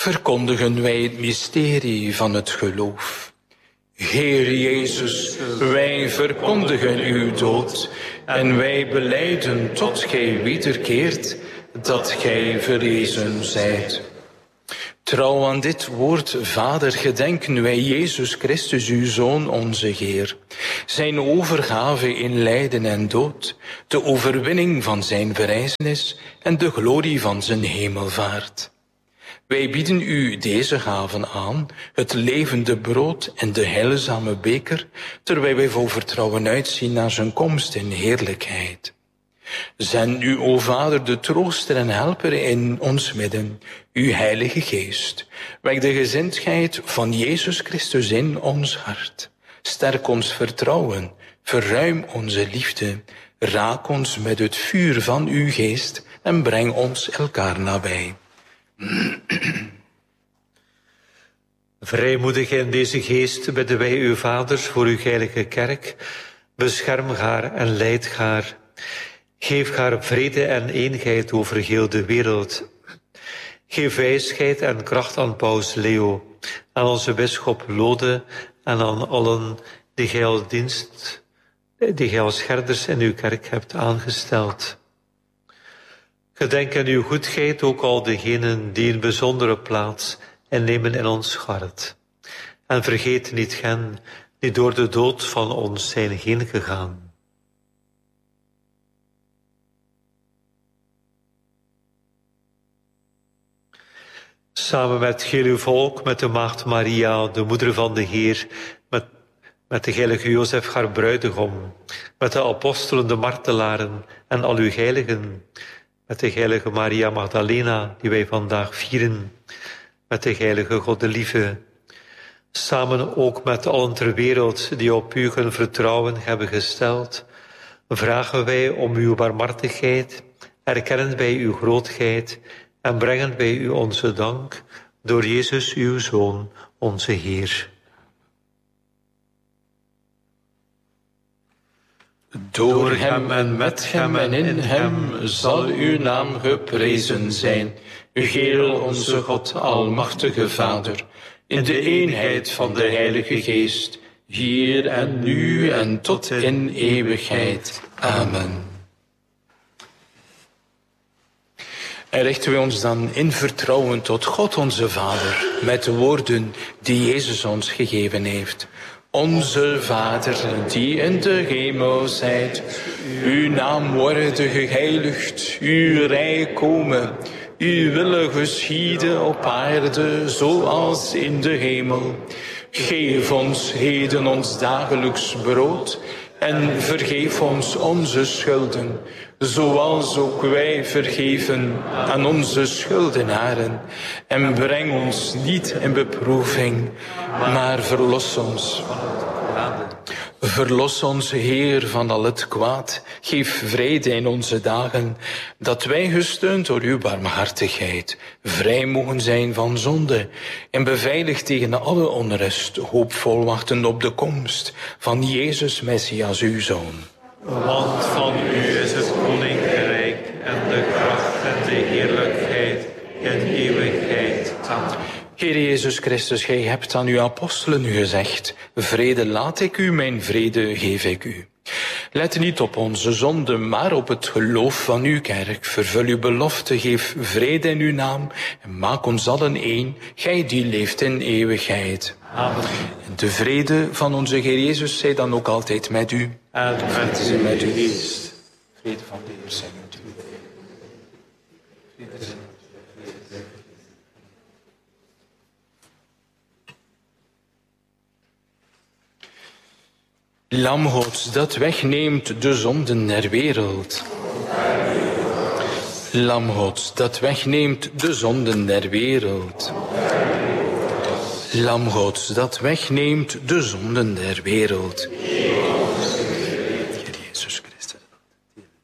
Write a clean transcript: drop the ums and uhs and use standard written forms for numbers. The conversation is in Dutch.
verkondigen wij het mysterie van het geloof. Heer Jezus, wij verkondigen uw dood en wij belijden tot gij wederkeert dat gij verrezen zijt. Trouw aan dit woord, Vader, gedenken wij Jezus Christus, uw Zoon, onze Heer. Zijn overgave in lijden en dood, de overwinning van zijn verrijzenis en de glorie van zijn hemelvaart. Wij bieden u deze gaven aan, het levende brood en de heilzame beker, terwijl wij vol vertrouwen uitzien naar zijn komst in heerlijkheid. Zend u, o Vader, de trooster en helper in ons midden, uw Heilige Geest. Wek de gezindheid van Jezus Christus in ons hart. Sterk ons vertrouwen, verruim onze liefde, raak ons met het vuur van uw geest en breng ons elkaar nabij. Vrijmoedig in deze geest bidden wij uw vaders voor uw heilige kerk. Bescherm haar en leid haar. Geef haar vrede en eenheid over heel de wereld. Geef wijsheid en kracht aan paus Leo, aan onze bisschop Lode en aan allen die gij als herders in uw kerk hebt aangesteld. Gedenk aan uw goedheid ook al degenen die een bijzondere plaats innemen in ons hart. En vergeet niet hen die door de dood van ons zijn heen gegaan. Samen met heel uw volk, met de maagd Maria, de moeder van de Heer, met de heilige Jozef, haar bruidegom, met de apostelen, de martelaren en al uw heiligen, met de heilige Maria Magdalena, die wij vandaag vieren, met de heilige Godelieve, samen ook met allen ter wereld die op u hun vertrouwen hebben gesteld, vragen wij om uw barmhartigheid, erkennen wij uw grootheid en brengen wij u onze dank door Jezus, uw Zoon, onze Heer. Door hem en met hem en in hem zal uw naam geprezen zijn, geheel onze God, almachtige Vader, in de eenheid van de Heilige Geest, hier en nu en tot in eeuwigheid. Amen. En richten wij ons dan in vertrouwen tot God onze Vader, met de woorden die Jezus ons gegeven heeft. Onze Vader, die in de hemel zijt, uw naam worden geheiligd, uw rijk komen, uw wil geschieden op aarde zoals in de hemel. Geef ons heden ons dagelijks brood en vergeef ons onze schulden, zoals ook wij vergeven aan onze schuldenaren. En breng ons niet in beproeving, maar verlos ons. Verlos ons, Heer, van al het kwaad. Geef vrede in onze dagen, dat wij gesteund door uw barmhartigheid vrij mogen zijn van zonde en beveiligd tegen alle onrust, hoopvol wachten op de komst van Jezus Messias, uw Zoon. Want van u is het koninkrijk en de kracht en de heerlijkheid in eeuwigheid. Amen. Heer Jezus Christus, gij hebt aan uw apostelen gezegd, vrede laat ik u, mijn vrede geef ik u. Let niet op onze zonden, maar op het geloof van uw kerk. Vervul uw belofte, geef vrede in uw naam en maak ons allen één, gij die leeft in eeuwigheid. Amen. De vrede van onze Heer Jezus zij dan ook altijd met u. En met uw geest. Vrede van de Heer zij met u. Lam Gods, dat wegneemt de zonden der wereld. Lam Gods, dat wegneemt de zonden der wereld. Lam Gods, dat wegneemt de zonden der wereld.